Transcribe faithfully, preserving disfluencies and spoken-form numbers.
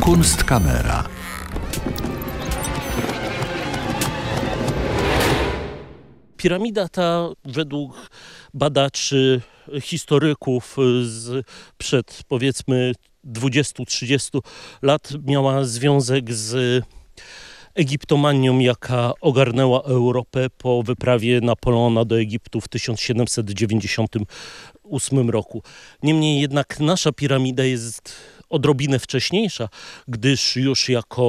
Kunstkamera. Piramida ta według badaczy, historyków z przed powiedzmy dwudziestu trzydziestu lat miała związek z egiptomanią, jaka ogarnęła Europę po wyprawie Napoleona do Egiptu w tysiąc siedemset dziewięćdziesiątym ósmym roku. Niemniej jednak nasza piramida jest odrobinę wcześniejsza, gdyż już jako